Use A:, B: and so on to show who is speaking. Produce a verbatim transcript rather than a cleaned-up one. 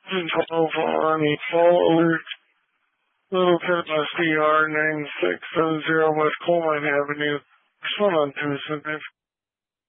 A: twelve Army Fall Alert. Little Pit S D R nine six seven zero West Coal Mine Avenue. Respond on two seconds.